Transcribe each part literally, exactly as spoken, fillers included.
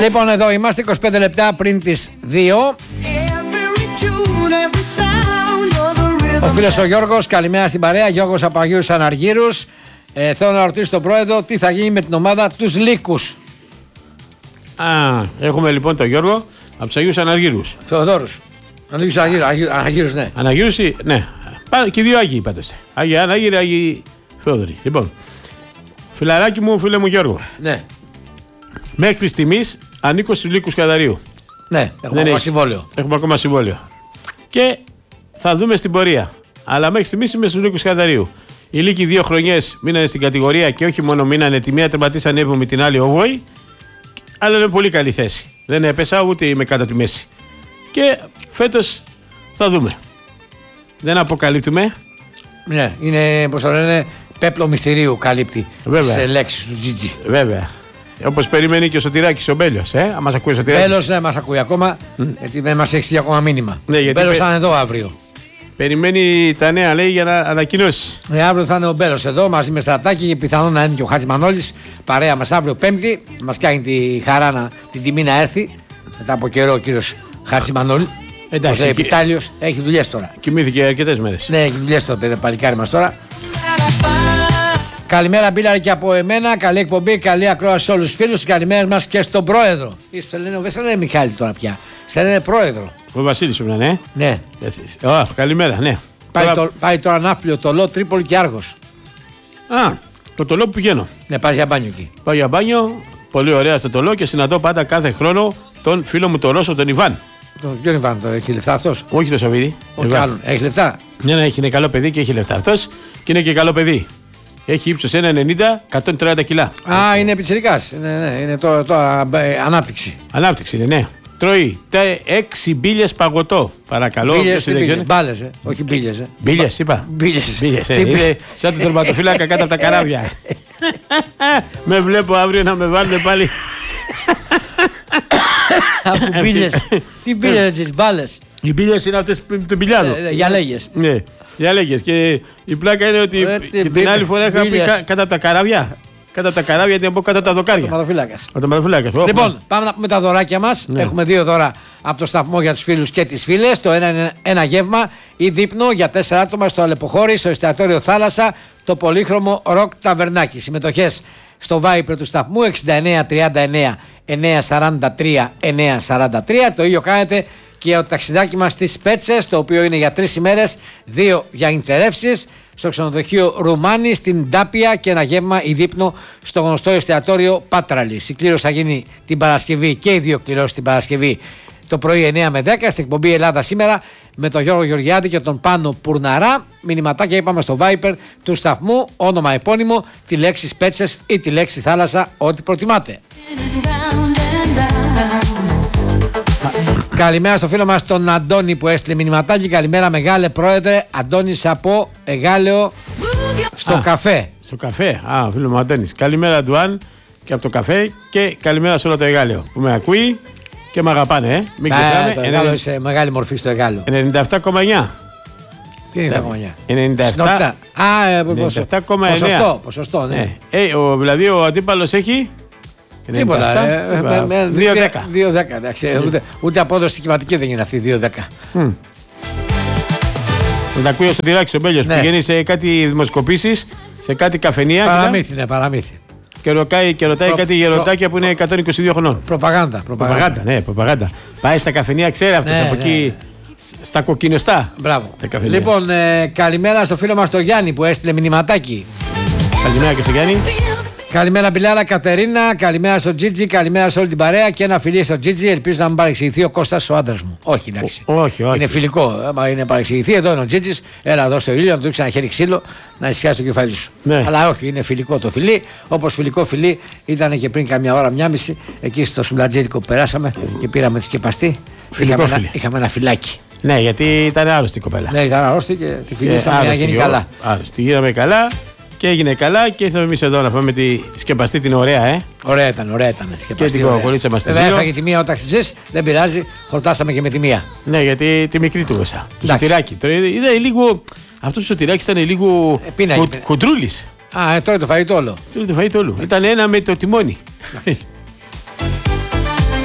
Λοιπόν, εδώ είμαστε είκοσι πέντε λεπτά πριν τις δύο. Ο φίλος ο Γιώργος, καλημέρα στην παρέα. Γιώργος από Αγίους Αναργύρους. Ε, θέλω να ρωτήσω τον πρόεδρο τι θα γίνει με την ομάδα τους Λύκους. Α, έχουμε λοιπόν τον Γιώργο από τους Αγίους Αναργύρους. Θεοδόρους. Αγίους Αναργύρους, ναι. Αναργύρους, ναι. Και οι δύο Άγιοι πάντως. Άγιοι Αναργύροι, Άγιοι Θεόδωροι. Λοιπόν, φιλαράκι μου, φίλε μου Γιώργο. Ναι. Μέχρι στιγμής ανήκω στους Λύκους Καδαρίου. Ναι, έχουμε ακόμα συμβόλαιο. Έχουμε ακόμα συμβόλαιο. Και θα δούμε στην πορεία. Αλλά μέχρι στιγμής είμαι στους Λύκους Καδαρίου. Οι Λύκοι δύο χρονιές μείνανε στην κατηγορία και όχι μόνο μείνανε, τη μία τερματίσαν έβδομη, την άλλη όγδοη. Αλλά είναι πολύ καλή θέση. Δεν έπεσα ούτε είμαι κάτω τη μέση. Και φέτος θα δούμε. Δεν αποκαλύπτουμε. Ναι, είναι, πώς το λένε, πέπλο μυστηρίου καλύπτει τις λέξεις του Τζιτζι. Βέβαια. Όπως περιμένει και ο Σωτηράκης ο Μπέλιος. Ε? Αν μας ακούει ο Σωτηράκης. Μπέλος, ναι, μας ακούει ακόμα. Mm. Γιατί δεν μας έχει στείλει ακόμα μήνυμα. Ναι, ο Μπέλος πε... θα είναι εδώ αύριο. Περιμένει τα νέα, λέει, για να ανακοινώσει. Ναι, αύριο θα είναι ο Μπέλος εδώ μαζί με Στρατάκη και πιθανόν να είναι και ο Χάτζη Μανώλης. Παρέα μας αύριο Πέμπτη. Μας κάνει τη χαρά να, την τιμή να έρθει. Μετά από καιρό ο κύριος Χάτζη Μανώλη. Εντάξει. Ο Επιτάλιος έχει δουλειές τώρα. Κοιμήθηκε αρκετές μέρες. Ναι, έχει δουλειές το παιδί, παλικάρι μας τώρα. Καλημέρα, Μπίλαρη, και από εμένα. Καλή εκπομπή, καλή ακρόαση σε όλους τους φίλους. Καλημέρα μας και στον πρόεδρο. Δεν σε λένε Μιχάλη τώρα πια. Σε λένε πρόεδρο. Ο Βασίλης πρέπει να είναι. Ναι. Oh, καλημέρα, ναι. Πάει, τώρα... Το, πάει τώρα Ναύπλιο, Τολό, Τρίπολη και Άργος. Α, το Τολό που πηγαίνω. Ναι, πάει για μπάνιο εκεί. Πάω για μπάνιο, πολύ ωραία στο Τολό και συναντώ πάντα κάθε χρόνο τον φίλο μου τον Ρώσο, τον Ιβάν. Τον ποιον Ιβάν, το έχει λεφτά αυτός? Όχι το Σαββίδι. Όχι άλλον. Έχει λεφτά. Ναι, ναι, έχει, είναι καλό παιδί και έχει λεφτά αυτός και είναι και καλό παιδί. Έχει ύψος ένα ενενήντα, εκατόν τριάντα κιλά. Α, είναι πιτσιρικάς. Ναι, ναι, είναι το, το α, ε, ανάπτυξη. Ανάπτυξη είναι, ναι. Τρώει έξι μπίλιες παγωτό. Παρακαλώ. Μπίλιες, μπάλες, ε. Όχι μπίλιες. Ε. Μπίλιες, είπα. Μπίλιες. Ε. Είναι σαν τον τερματοφύλακα κάτω από τα καράβια. Με βλέπω αύριο να με βάλουν πάλι. Από μπίλιες. Τι μπίλιες έτσι, μπάλες. Οι μπίλιες είναι αυτές του μπιλιάδου. Για λέγες. Ναι. Για λέγες. Και η πλάκα είναι ότι και την άλλη φορά είχα πει κάτω από τα καράβια. Κάτω από τα καράβια, γιατί από κάτω από τα δοκάρια. Ο τερματοφύλακας. Λοιπόν, πάμε να πούμε τα δωράκια μας. Ναι. Έχουμε δύο δώρα από το σταθμό για τους φίλους και τις φίλες. Το ένα είναι ένα γεύμα ή δείπνο για τέσσερα άτομα στο Αλεποχώρι, στο εστιατόριο Θάλασσα, το πολύχρωμο Ροκ Ταβερνάκι. Συμμετοχές στο Viper του σταθμού εξήντα εννέα τριάντα εννέα εννιακόσια σαράντα τρία εννιακόσια σαράντα τρία. Το ίδιο κάνετε και για το ταξιδάκι μας στις Πέτσες, το οποίο είναι για τρεις ημέρες, δύο για ιντερεύσεις, στο ξενοδοχείο Ρουμάνι, στην Τάπια και ένα γεύμα ή δείπνο στο γνωστό εστιατόριο Πάτραλης. Η κλήρωση θα γίνει την Παρασκευή και οι δύο κληρώσεις την Παρασκευή το πρωί εννέα με δέκα στην εκπομπή Ελλάδα Σήμερα με τον Γιώργο Γεωργιάδη και τον Πάνο Πουρναρά. Μηνυματάκια είπαμε στο Viper του σταθμού, όνομα επώνυμο, τη λέξη Πέτσες ή τη λέξη Θάλασσα, ό,τι προτιμάτε. Καλημέρα στο φίλο μας τον Αντώνη που έστειλε μηνυματάκι. Καλημέρα μεγάλε πρόεδρε, Αντώνης από Εγάλεο στο Α, καφέ. Στο καφέ, α, φίλο μου Αντώνης. Καλημέρα Αντουάν και από το καφέ και καλημέρα σε όλο το Εγάλεο που με ακούει και με αγαπάνε, ε. Μην ξεχνάμε. Το Εγάλεο είσαι μεγάλη μορφή στο Εγάλεο. ενενήντα επτά κόμμα εννιά. Τι είναι ενενήντα εννιά? ενενήντα επτά. Α, ποσοστό, ποσοστό, ναι. Ε, ο, δηλαδή ο αντίπαλος έχει τίποτα. δύο δέκα. δύο δέκα, εντάξει. Ούτε απόδοση κυματική δεν είναι αυτή, δύο δέκα. Να τα ακούει ο Σωτηράκης ο Μπέλιος που πηγαίνει σε κάτι δημοσκοπήσεις, σε κάτι καφενεία. Παραμύθι, ναι, παραμύθι. Και ρωτάει, και ρωτάει προ, κάτι γεροντάκια προ, που είναι εκατόν είκοσι δύο χρονών. Προπαγάνδα. Προπαγάνδα, ναι, προπαγάνδα. Πάει στα καφενεία, ξέρει αυτός ναι, από ναι, εκεί. Στα κοκκινιστά. Μπράβο. Λοιπόν, ε, καλημέρα στο φίλο μας τον Γιάννη που έστειλε μηνυματάκι. Καλημέρα και στο Γιάννη. Καλημέρα Μπιλάρα Κατερίνα, καλημέρα στο Τζίτζι, καλημέρα σε όλη την παρέα και ένα φιλί στο Τζίτζι. Ελπίζω να μην παρεξηγηθεί ο Κώστας ο άντρας μου. Όχι, εντάξει. Ο, όχι, όχι. Είναι φιλικό. Άμα είναι παρεξηγηθεί, εδώ είναι ο Τζίτζις. Έλα εδώ στο ήλιο να του ρίξει ένα χέρι ξύλο να ισιάσει το κεφάλι σου. Ναι. Αλλά όχι, είναι φιλικό το φιλί. Όπως φιλικό φιλί ήταν και πριν καμιά ώρα, μια μισή, εκεί στο σουλατζίδικο που περάσαμε και πήραμε τη σκεπαστή. Είχαμε ένα, είχαμε ένα φυλάκι. Ναι, γιατί ήταν άρρωστη η κοπέλα. Ναι, ήταν άρρωστη και τη φιλήσαμε να γίνει καλά. Άρρωστη, γίναμε καλά. Και έγινε καλά και ήρθαμε εμείς εδώ να φάμε τη σκεπαστή την ωραία, ε. Ωραία ήταν, ωραία ήταν. Και την κοκολίτσα μας στη Ζήλο. Δεν έφαγε τη μία ο ταξιτζής, δεν πειράζει, χορτάσαμε και με τη μία. Ναι, γιατί τη μικρή του γωσά. Του Σωτηράκη. Είδα λίγο. Αυτό ο Σωτηράκης ήταν λίγο ε, χοντρούλης. Α, ε, τώρα το φαγητό όλο. Τώρα το φαγητό όλο. Ήταν ένα με το τιμόνι.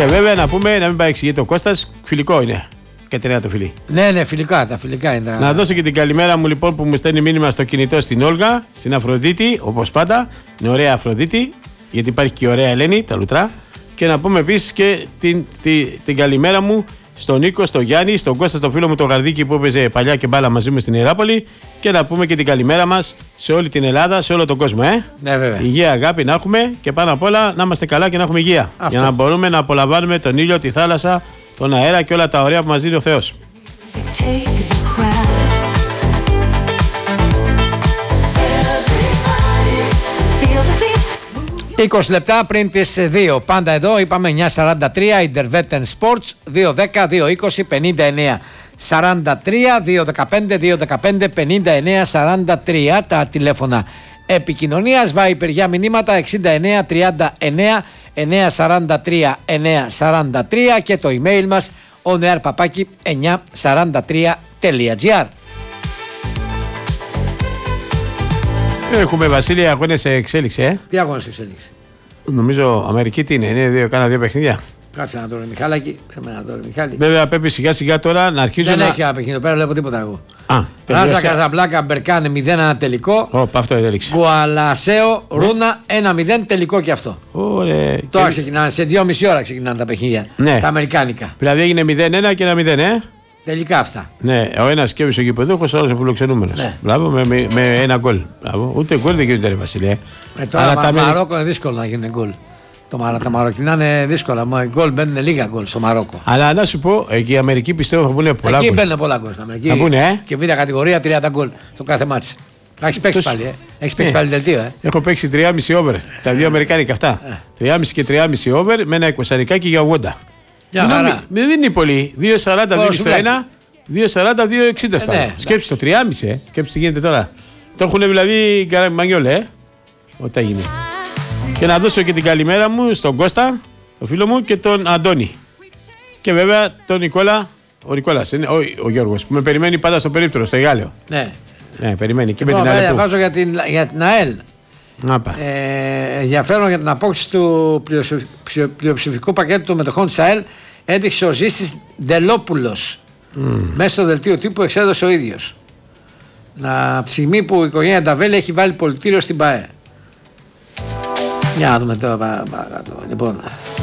βέβαια να πούμε, να μην παρεξηγείται ο Κώστας, φιλικό είναι. Κατερίνα το φιλί. Ναι, ναι, φιλικά, τα φιλικά είναι. Να δώσω και την καλημέρα μου λοιπόν που μου στέλνει μήνυμα στο κινητό στην Όλγα, στην Αφροδίτη, όπως πάντα. Είναι ωραία Αφροδίτη, γιατί υπάρχει και η ωραία Ελένη, τα λουτρά. Και να πούμε επίσης και την, την, την καλημέρα μου στον Νίκο, στον Γιάννη, στον Κώστα, τον φίλο μου τον Γαρδίκη που έπαιζε παλιά και μπάλα μαζί μου στην Ιεράπολη. Και να πούμε και την καλημέρα μας σε όλη την Ελλάδα, σε όλο τον κόσμο. Ε? Ναι, βέβαια. Υγεία, αγάπη να έχουμε και πάνω απ' όλα να είμαστε καλά και να έχουμε υγεία. Αυτό. Για να μπορούμε να απολαμβάνουμε τον ήλιο, τη θάλασσα, τον αέρα και όλα τα ωραία που μας δίνει ο Θεός. είκοσι λεπτά πριν τις δύο. Πάντα εδώ είπαμε εννιά σαράντα τρία Intervetten Sports δύο δέκα δύο είκοσι πενήντα εννέα σαράντα τρία δύο δεκαπέντε δύο δεκαπέντε πενήντα εννέα σαράντα τρία τα τηλέφωνα επικοινωνίας. Viber για μηνύματα εξήντα εννέα τριάντα εννέα εννέα σαράντα τρία εννέα σαράντα τρία και το email μας oneair παπάκι εννιά σαράντα τρία τελεία τζι άρ. Έχουμε Βασίλη αγώνες σε εξέλιξη, ε. Τι αγώνες σε εξέλιξη? Νομίζω Αμερική τι είναι, είναι δύο, κάνα δύο παιχνίδια. Κάτσε να το ρε Μιχάλακη. Πρέπει να το ρε Μιχάλη. Βέβαια πρέπει σιγά σιγά τώρα να αρχίζω Δεν να... έχει ένα παιχνίδι, πέρα βλέπω τίποτα εγώ. Α, Ράζα Καζαμπλάκα Μπερκάνε μηδέν ένα τελικό. Ω, αυτό έδειξε. Γκουαλασέο Ρούνα ένα μηδέν τελικό και αυτό. Ωραία. Τώρα και... ξεκινάνε, σε δυόμιση ώρα ξεκινάνε τα παιχνίδια. Ναι. Τα αμερικάνικα. Δηλαδή έγινε μηδέν ένα και ένα μηδέν, ε. Τελικά αυτά. Ναι, ο ένας σκέφτησε ο γηπεδούχος, ο άλλος ο φιλοξενούμενος. Ναι. Μπράβο, με, με, με ένα γκολ. Μπράβο. Ούτε γκολ δεν γίνεται, ρε Βασίλη. Ε, τώρα Αλλά τα Μαρόκο είναι δύσκολο να γίνει γκολ. Το Μαρα, τα Μαροκινά είναι δύσκολα. Μα οι γκολ μπαίνουν λίγα γκολ στο Μαρόκο. Αλλά να σου πω, εκεί οι Αμερικοί πιστεύω θα πούνε πολλά γκολ. Εκεί μπαίνουν πολλά γκολ στην Αμερική. Θα πούνε, ε. Και β' κατηγορία τριάντα γκολ το κάθε μάτσι. Έχει παίξει πάλι, ε. Έχει παίξει πάλι δελτίο, ε. Έχω παίξει τρία κόμμα πέντε over. Τα δύο Αμερικάνικα αυτά. τρία κόμμα πέντε και τρία κόμμα πέντε over με ένα εικοσαρικάκι για ογδόντα. Για χαρά. Δεν είναι πολύ. δύο σαράντα δύο στο ένα, δύο σαράντα δύο εξήντα στο άλλο. Σκέψτε το τρία κόμμα πέντε, ε. Σκέψτε τι γίνεται τώρα. Το έχουν δηλαδή Μανιόλε, ε. Ό,τι έγινε. Και να δώσω και την καλημέρα μου στον Κώστα, τον φίλο μου, και τον Αντώνη. Και βέβαια τον Νικόλα, ο Νικόλας, είναι, ο, ο Γιώργος, που με περιμένει πάντα στο περίπτερο, στο Εγάλεο. Ναι. Ναι, περιμένει και λοιπόν, με την άλλη. Βάζω για την, για την ΑΕΛ. Να πά. Ε, ενδιαφέρον για την απόκτηση του πλειοψηφικού πακέτου των μετοχών της ΑΕΛ έδειξε ο Ζήσης Ντελόπουλος. Mm. Μέσα στο δελτίο τύπου εξέδωσε ο ίδιος. Να, από τη στιγμή που η οικογένεια Νταβέλη έχει βάλει πολιτήριο στην ΠΑΕ. Για να δούμε τώρα παρακάτω. Λοιπόν.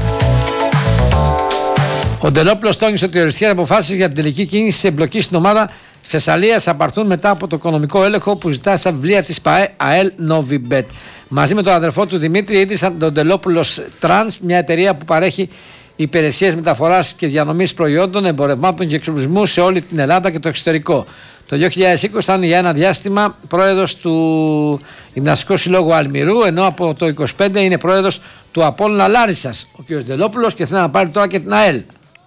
Ο Ντελόπουλος τόνισε ότι οι οριστικές αποφάσεις για την τελική κίνηση της εμπλοκής στην ομάδα Θεσσαλίας θα πάρθουν μετά από το οικονομικό έλεγχο που ζητά στα βιβλία της ΠΑΕ ΑΕΛ Novibet. Μαζί με τον αδερφό του Δημήτρη ίδρυσαν τον Ντελόπουλος Trans, μια εταιρεία που παρέχει υπηρεσίες μεταφοράς και διανομής προϊόντων, εμπορευμάτων και εξοπλισμού σε όλη την Ελλάδα και το εξωτερικό. Το δύο χιλιάδες είκοσι ήταν για ένα διάστημα πρόεδρος του Γυμναστικού Συλλόγου Αλμυρού, ενώ από το είκοσι πέντε είναι πρόεδρος του Απόλλωνα Λάρισσας ο κ. Ντελόπουλος και θέλει να πάρει τώρα και την ΑΕΛ.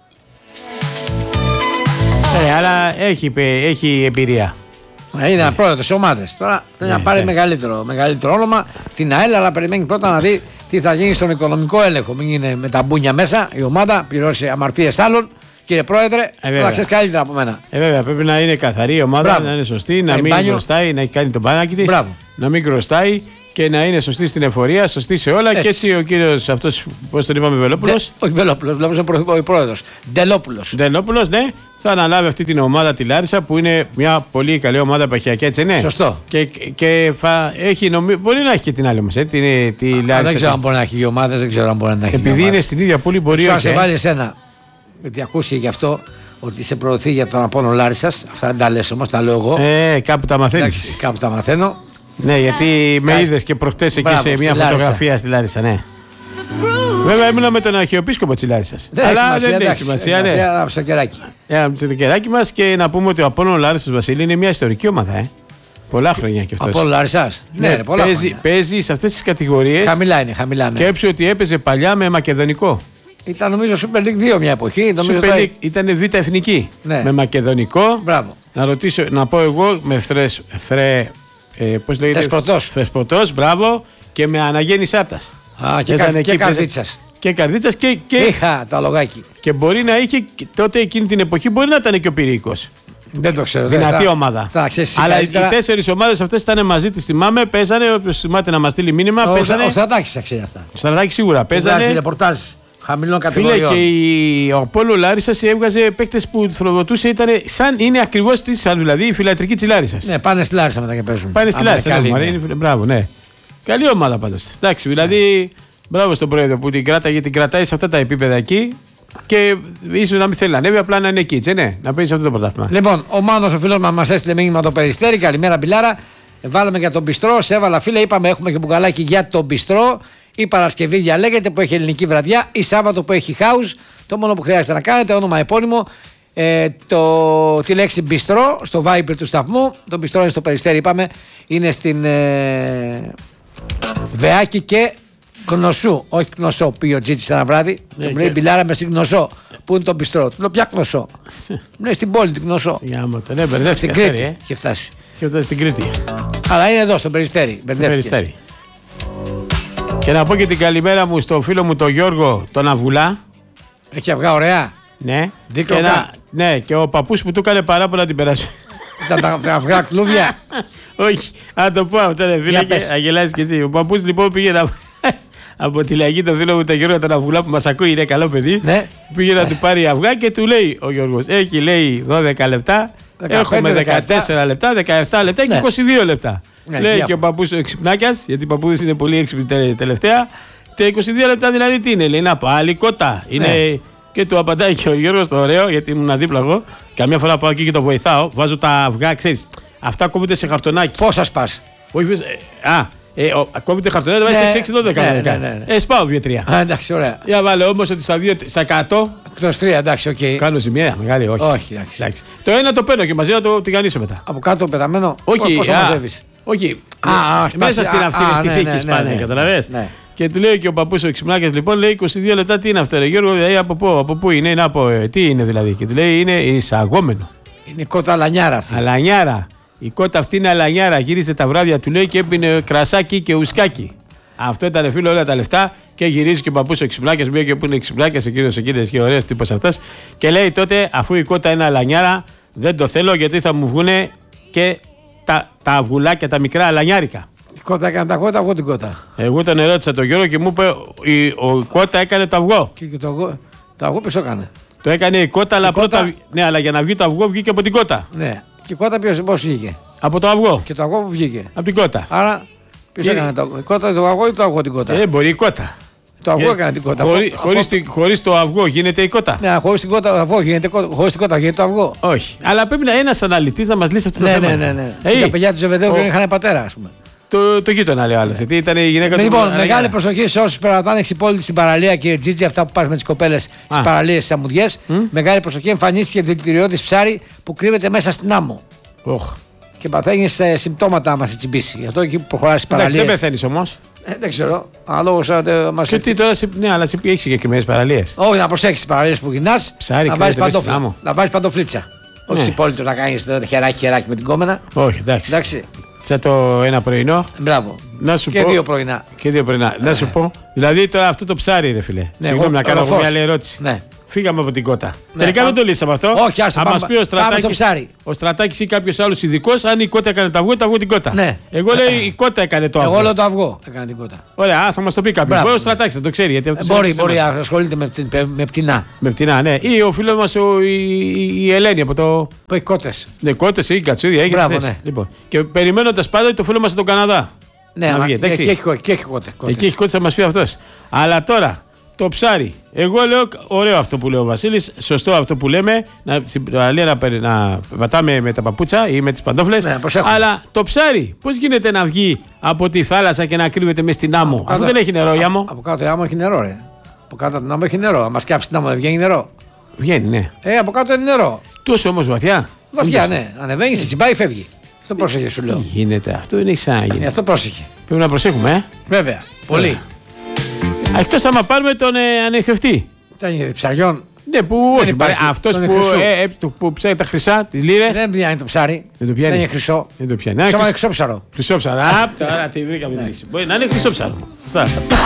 Ε, αλλά έχει, έχει εμπειρία. Είναι ένα πρόεδρο σε ομάδες. Τώρα θέλει να πάρει μεγαλύτερο, μεγαλύτερο όνομα την ΑΕΛ, αλλά περιμένει πρώτα να δει τι θα γίνει στον οικονομικό έλεγχο. Μην είναι με τα μπούνια μέσα η ομάδα, πληρώσει αμαρτίες άλλων. Κύριε Πρόεδρε, ε, θα ξέρει καλύτερα από μένα. Ε, βέβαια, πρέπει να είναι καθαρή η ομάδα, Μπράβο. να είναι σωστή, να ε, μην μπάνιο. χρωστάει, να έχει κάνει τον μπάνακι της, να μην χρωστάει και να είναι σωστή στην εφορία, σωστή σε όλα. Έτσι. Και έτσι ο κύριος αυτός, πώς τον είπαμε, Βελόπουλος. Όχι Βελόπουλος, Βελόπουλος είναι ο πρόεδρος. Ντελόπουλος. Ντελόπουλος, ναι, θα αναλάβει αυτή την ομάδα τη Λάρισα που είναι μια πολύ καλή ομάδα επαρχιακή, έτσι ναι. Σωστό. Και, και θα έχει νομι... μπορεί να έχει και την άλλη όμως, ε, τη, τη Λάρισα. Δεν ξέρω αν μπορεί να έχει δύο ομάδες, δεν ξέρω αν μπορεί να έχει. Επειδή είναι στην ίδια πόλη, μπορεί να σε βάλει εσένα. Γιατί ακούσει γι' αυτό ότι σε προωθεί για τον Απόλλωνα Λάρισσας. Αυτά δεν τα λες όμως, τα λέω εγώ. Ε, κάπου τα μαθαίνεις. Κάπου τα μαθαίνω. Ναι, γιατί με είδες και προχτές εκεί σε μια φωτογραφία στη Λάρισα, ναι. Βέβαια ήμουν με τον Αρχιεπίσκοπο της Λάρισσας. Αλλά δεν έχει σημασία, ναι. Ένα ψεκεράκι. Ένα ψεκεράκι μας και να πούμε ότι ο Απόλλωνα Λάρισσας, Βασίλη, είναι μια ιστορική ομάδα, ε. Πολλά χρόνια κι αυτός. Απόλλωνα Λάρισσας. Ναι, ναι, πολλά παίζει, χρόνια. παίζει σε αυτές τις κατηγορίες. Χαμηλά είναι, χαμηλά. Ναι. Και έψε ότι έπαιζε παλιά με μακεδονικό. Ήταν νομίζω Super League δύο μια εποχή. Super League το... ήταν β' εθνική. Ναι. Με μακεδονικό. Μπράβο. Να ρωτήσω, να πω εγώ με θρες, θρε, ε, πώς λέγεται. Θεσπρωτός. Θεσπρωτός, μπράβο. Και με Αναγέννη Σάρτας. Α, και, κα, και Καρδίτσας. Και Καρδίτσας και, και. Είχα το λογάκι. Και μπορεί να είχε τότε εκείνη την εποχή, μπορεί να ήταν και ο Πυρηνικός. Δεν το ξέρω. Δυνατή θα, ομάδα. Θα, αλλά καλύτερα... οι τέσσερις ομάδες αυτές ήταν μαζί, τις θυμάμαι. Παίζανε, όποιος θυμάται να μας στείλει μήνυμα. Ο, παίζανε... ο Στρατάκης θα ξέρει αυτά. Ο Στρατάκης σίγουρα παίζανε. Βγάζει ρεπορτάζ Χαμηλών κατηγοριών. Φίλε, και η, ο Απόλλων Λάρισσας έβγαζε παίκτες που θροδοτούσε, ήταν σαν είναι ακριβώς τη, σαν δηλαδή η φιλατρική της Λάρισσας. Ναι, πάνε στη Λάρισα μετά και παίζουν. Πάνε στη Λάρισα. Ναι, είναι, μπράβο, ναι. Καλή ομάδα πάντως. Εντάξει, δηλαδή, μπράβο στον πρόεδρο που την κράταγε, την κρατάει σε αυτά τα επίπεδα εκεί. Και ίσως να μην θέλει να ανέβει, απλά να είναι εκεί, έτσι, ναι, να παίζει αυτό το πρωτάθλημα. Λοιπόν, ο Μάνος ο φίλος μας μας έστειλε μήνυμα το Περιστέρι. Καλημέρα, Μπιλάρα. Βάλαμε για τον Μπιστρό. Σε έβαλα, φίλε, είπαμε έχουμε και μπουκαλάκι για τον Μπιστρό. Ή Παρασκευή διαλέγεται που έχει ελληνική βραδιά, ή Σάββατο που έχει house. Το μόνο που χρειάζεται να κάνετε, όνομα επώνυμο, ε, το, τη λέξη Μπιστρό στο Viber του σταθμού. Το Μπιστρό είναι στο Περιστέρι, είπαμε, είναι στην ε, Βεάκη και Κνωσού. Όχι Κνωσό, πήγε ο Τζίτσις ένα βράδυ. Ναι, και μου λέει Μπιλάρα με στην Κνωσό. Πού είναι το Μπιστρό? Του λέω πια Κνωσό. Ναι, στην πόλη την Κνωσό. Ναι, στην Κρήτη ε. Έχει φτάσει. Έχει φτάσει στην Κρήτη. Αλλά είναι εδώ στο Περιστέρι. Περιστέρι. Και να πω και την καλημέρα μου στον φίλο μου τον Γιώργο τον Αυγουλά. Έχει αυγά ωραία. Ναι. Και, να, ναι, και ο παππούς που του έκανε παράπονα την περασμένη. Ήταν τα αυγά κλούβια. Όχι, να το πω αυτό, ρε φίλε, και αγελάσεις και εσύ. Ο παππούς λοιπόν πήγε να. Από τη Λαϊκή τον φίλο μου τον Γιώργο τον Αυγουλά που μας ακούει, είναι καλό παιδί. Ναι. Πήγε να του πάρει αυγά και του λέει ο Γιώργος, έχει λέει δώδεκα λεπτά. Έχουμε δεκατέσσερα λεπτά, δεκαεπτά λεπτά και είκοσι δύο λεπτά. Ναι, λέει και ο παππούς ο εξυπνάκιας, γιατί οι παππούδες είναι πολύ έξυπνοι τελευταία. Τα είκοσι δύο λεπτά δηλαδή τι είναι, λέει να πάλι κότα. Είναι... Ναι. Και του απαντάει και ο Γιώργος το ωραίο, γιατί ήμουν δίπλα εγώ. Καμιά φορά πάω εκεί και το βοηθάω. Βάζω τα αυγά, ξέρεις. Αυτά κόβονται σε χαρτονάκι. Πόσα σπάς? Όχι, ε, α, ε, κόβεται χαρτονάκι, βάζει έξι έξι δώδεκα. Ναι, ναι, ναι, ναι. Ε, σπάω δύο τρία. Α, εντάξει, ωραία. Για βάλε όμως ότι στα, δύο, στα εκατό. Εκτός τρία, εντάξει, οκ. Okay. Κάνω ζημιά, μεγάλη, όχι. Όχι, εντάξει. εντάξει. Το ένα το παίρνω και μαζί να το τηγανίσω μετά. Από κάτω πεταμένο. Όχι, πώς το μαζεύεις? Όχι, α, α, μέσα στην αυτή α, στη ναι, θήκη ναι, σπάνε, ναι, ναι, καταλαβες. Ναι. Και του λέει και ο παππούς ο Ξυπνάκιας λοιπόν, λέει είκοσι δύο λεπτά τι είναι αυτό, ρε Γιώργο, δηλαδή από πού, από πού είναι, είναι από, ε, τι είναι δηλαδή. Και του λέει είναι εισαγόμενο. Είναι κότα αλανιάρα αυτή. Αλανιάρα. Η κότα αυτή είναι αλανιάρα. Γύρισε τα βράδια του λέει και έπινε κρασάκι και ουσκάκι. Αυτό ήταν φίλο όλα τα λεφτά και γυρίζει και ο παππούς ο Ξυπνάκιας, μία και που είναι Ξυπνάκιας, ο κύριος ο κύριος και ωραίος τύπος αυτός. Και λέει τότε αφού η κότα είναι αλανιάρα, δεν το θέλω γιατί θα μου βγούνε και τα, τα αυγουλάκια τα μικρά αλανιάρικα. Η κότα έκανε τα κότα, εγώ την κότα. Εγώ τον ερώτησα τον Γιώργο και μου είπε η, ο κότα έκανε το αυγό. Και, και το αυγό, το αυγό ποιος το έκανε? Το έκανε η κότα, αλλά, κότα... πρώτα, ναι, αλλά για να βγει το αυγό βγήκε από την κότα. Ναι. Και η κότα ποιος, πώς βγήκε? Από το αυγό. Και το αυγό που βγήκε? Από την κότα. Άρα ποιος και... έκανε το, η κότα, το αυγό ή το αυγό την κότα? Ε, μπορεί η κότα. Το αυγό έκανε την κότα. Χωρί, από... χωρίς, τη, χωρίς το αυγό γίνεται η κότα. Ναι, χωρίς την κότα, αυγό γίνεται, χωρίς την κότα γίνεται το αυγό. Όχι. Αλλά πρέπει να ένας αναλυτής να μας λύσει αυτό το ναι, θέμα. Ναι, ναι, ναι. Hey, τα παιδιά του Ζεβεδαίου δεν είχαν πατέρα, ας πούμε. Το, το γείτονα λέει ο άλλος. Γιατί ήταν η γυναίκα του. Λοιπόν, μεγάλη προσοχή σε όσους περπατάνε εξυπόλυτοι στην παραλία, κύριε Τζίτζι, αυτά που πας με τις κοπέλες στις παραλίες, στις αμμουδιές. Mm? Μεγάλη προσοχή, εμφανίστηκε δηλητηριώδης ψάρι που κρύβεται μέσα στην άμμο. Oh. Και παθαίνει σε συμπτώματα άμα σε τσιμπήσει. Γι' αυτό εκεί που προχωράς στις παραλίες. Δεν πεθαίνεις όμως. Ε, δεν ξέρω. Αναλόγω αν μας έρθει. Τώρα, ναι, αλλά εσύ έχει συγκεκριμένες παραλίες. Όχι, να προσέξεις τις παραλίες που γυρνάς. Ψάρι, να βάλεις παντοφλίτσα. Όχι συμπόλυτο να κάνεις χεράκι-χεράκι με την κόμενα. Όχι, εντάξει. εντάξει. Σαν το ένα πρωινό. Μπράβο. Να σου και πω, δύο πρωινά. Και δύο πρωινά. Ε. Να σου πω. Δηλαδή τώρα αυτό το ψάρι, ρε φιλέ. Ναι, συγγνώμη να κάνω εγώ μια άλλη ερώτηση. Ναι. Φύγαμε από την κότα. Ναι, τελικά πάμε. δεν το λύσαμε αυτό. Όχι, άστο, θα πάμε, μας πει ο Στρατάκης, ο Στρατάκης ή κάποιος άλλος ειδικός αν η κότα έκανε το αυγό ή το αυγό την κότα. Ναι. Εγώ λέω η κότα έκανε το αυγό. Εγώ λέω το αυγό έκανε την κότα. Ωραία, θα μας το πει κάποιος. Μπορεί ο Στρατάκης να το ξέρει. Γιατί ε, μπορεί, μπορεί να ασχολείται με, με πτηνά. Με πτηνά, ναι. Ή ο φίλος μας ο, η, η Ελένη από το. Που έχει κότες. Ναι, κότες ή κατσούδια. Έχει Μπράβο, ναι. Λοιπόν. Και περιμένοντας πάντα το φίλο μας στον Καναδά. Ναι, αλλά και έχει κότες. Εκεί έχει κότες, θα μας πει αυτός. Αλλά τώρα. Το ψάρι. Εγώ λέω ωραίο αυτό που λέει ο Βασίλης, σωστό αυτό που λέμε, να, στην παραλία να, να πατάμε με τα παπούτσα ή με τις παντόφλες. Ναι, αλλά το ψάρι, πώς γίνεται να βγει από τη θάλασσα και να κρύβεται μες στην άμμο? Αυτό δεν έχει νερό η άμμο. Από κάτω η άμμο έχει νερό, ρε. Από κάτω την άμμο έχει νερό. Αν μας κάψει την άμμο δεν βγαίνει νερό. Βγαίνει, ναι. Ε, από κάτω είναι νερό. Τόσο όμως βαθιά. Βαθιά, ναι. Ανεβαίνει, σε τσιμπάει, φεύγει. Αυτό πρόσεχε, σου λέω. Γίνεται αυτό, δεν έχει ξαναγίνει. Ε, αυτό πρόσεχε. Πρέπει να προσέχουμε, ε. Βέβαια. Πολύ. Εκτός άμα πάρουμε τον ε, ανεχευτή. Ήταν ψαριών. Ναι, που όχι. Αυτός που, ε, ε, που ψάχνει τα χρυσά, τις λίρες. Δεν πιάνει το ψάρι. Δεν το πιάνει. Δεν είναι χρυσό. Δεν το πιάνει. Χρυσό είναι χρυσό ψαρό. Χρυσό ψαρό. Α, τώρα τη βρήκαμε τη λύση. Μπορεί να είναι χρυσό ψαρό. Σωστά.